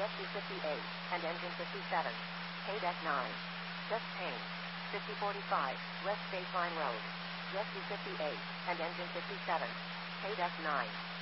Jessie 58, and engine 57. K deck 9. Just change. 5045, West Baseline Road. Jessie 58, and engine 57. K deck 9.